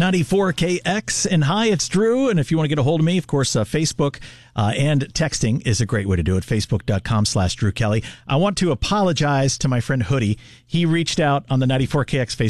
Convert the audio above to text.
94KX. And hi, it's Drew. And if you want to get a hold of me, of course, Facebook and texting is a great way to do it. Facebook.com/Drew Kelly. I want to apologize to my friend Hoodie. He reached out on the 94KX Facebook